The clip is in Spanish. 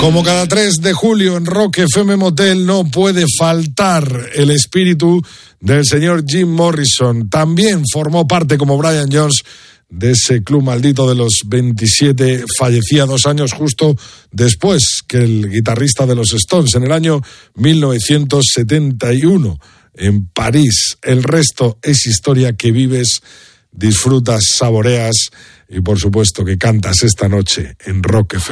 Como cada 3 de julio en Rock FM Motel no puede faltar el espíritu del señor Jim Morrison. También formó parte, como Brian Jones, de ese club maldito de los 27. Fallecía 2 años justo después que el guitarrista de los Stones, en el año 1971, en París. El resto es historia que vives, disfrutas, saboreas y por supuesto que cantas esta noche en Rock FM.